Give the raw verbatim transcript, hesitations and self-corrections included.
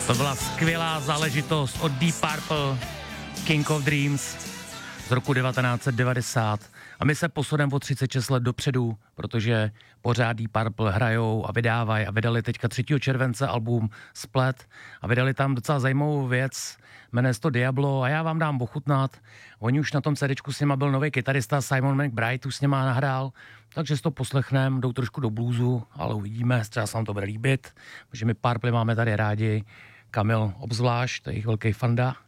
To byla skvělá záležitost od Deep Purple, King of Dreams z roku devatenáct set devadesát. A my se posuneme o třicet šest let dopředu, protože pořád Deep Purple hrajou a vydávají a vydali teďka třetího července album Split a vydali tam docela zajímavou věc, jmenuje se to Diablo a já vám dám ochutnat. Oni už na tom CDčku s nima byl nový kytarista Simon McBride, už s nima nahrál, takže si to poslechneme, jdou trošku do bluesu, ale uvidíme, třeba se vám to bude líbit, protože my Purple máme tady rádi, Kamil obzvlášť, to je jejich velký fanda.